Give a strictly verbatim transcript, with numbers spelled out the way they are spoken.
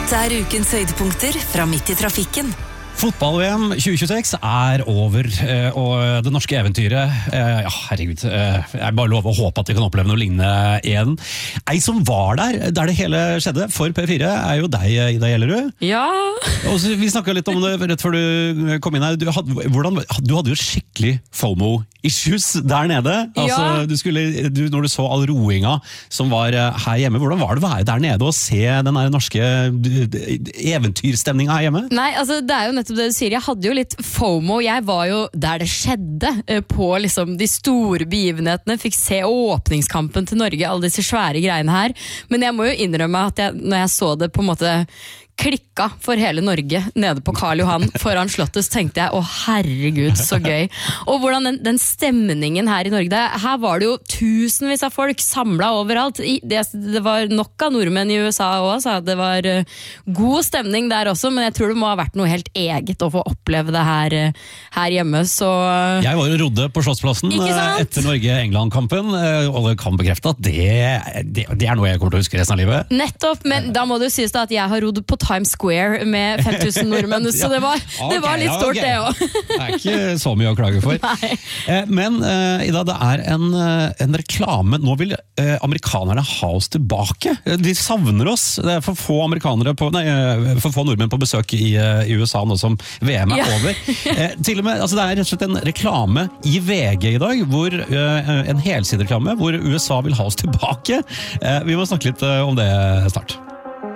Dette er ukens høydepunkter fra Midt i trafikken. Fotball-V M tjue tjueseks er over, og det norske eventyret, ja herregud, jeg bare lover å håpe at vi kan oppleve noe lignende igjen. Ei som var der, der det hele skjedde for P fire, er jo deg, Ida Gjellerud. Ja. Og så, vi snakket litt om det rett før du kom inn her. Du hadde, hvordan, du hadde jo skikkelig FOMO-issues der nede. Altså, Ja. du skulle, du, når du så all roinga som var her hjemme, hvordan var det å være der nede og se den der norske eventyrstemningen her hjemme? Nei, altså det er jo nettopp det du sier. Jeg hadde jo litt FOMO. Jeg var jo der det skjedde, eh, på liksom de store begivenhetene. Fikk se åpningskampen til Norge, alle disse svære greiene her. Men jeg må jo innrømme at jeg, når jeg så det på en måte klikka for hele Norge nede på Karl Johan foran slottet, så tenkte jeg, å herregud, så gøy. Og hvordan den, den stemningen her i Norge, det, her var det jo tusenvis av folk samlet overalt. I, det, det var nok av nordmenn i U S A også, så det var uh, god stemning der også, men jeg tror det må ha vært noe helt eget å få oppleve det her, uh, her hjemme, så... Uh, jeg var jo rodde på Slottsplassen etter Norge-England-kampen, og det kan bekrefte at det, det, det er noe jeg kommer til å huske resten av livet. Nettopp, men da må det jo sies da at jeg har rodd på Times Square med fem tusen nordmenn, så det var, det var litt stort det også. Det er ikke så mye å klage for. Nei. Men uh, Ida, det er en, en reklame. Nå vil uh, amerikanerne ha oss tilbake. De savner oss. Det er for få, amerikanere på, nei, for få nordmenn på besøk i, uh, i U S A nå som V M er ja. over. Uh, til og med, altså det er rett og slett en reklame i V G i dag, hvor, uh, en helsidereklame hvor U S A vil ha oss tilbake. Uh, vi må snakke litt uh, om det snart.